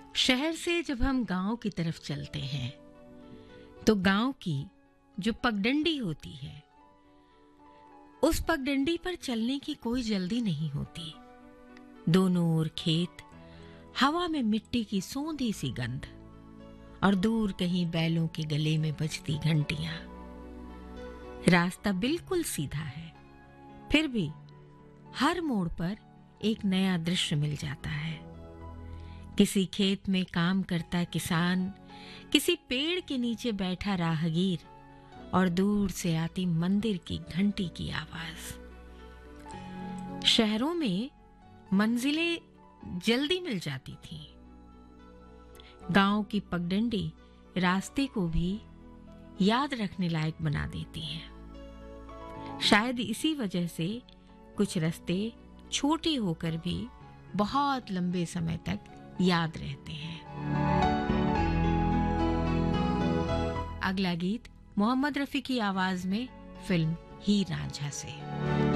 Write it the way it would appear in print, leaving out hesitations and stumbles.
शहर से जब हम गांव की तरफ चलते हैं तो गांव की जो पगडंडी होती है उस पगडंडी पर चलने की कोई जल्दी नहीं होती। दोनों ओर खेत, हवा में मिट्टी की सोंधी सी गंध और दूर कहीं बैलों के गले में बजती घंटियां। रास्ता बिल्कुल सीधा है, फिर भी हर मोड़ पर एक नया दृश्य मिल जाता है। किसी खेत में काम करता किसान, किसी पेड़ के नीचे बैठा राहगीर और दूर से आती मंदिर की घंटी की आवाज। शहरों में मंजिलें जल्दी मिल जाती थीं। गांव की पगडंडी रास्ते को भी याद रखने लायक बना देती है। शायद इसी वजह से कुछ रास्ते छोटे होकर भी बहुत लंबे समय तक याद रहते हैं। अगला गीत मोहम्मद रफी की आवाज में फिल्म हीर रांझा से।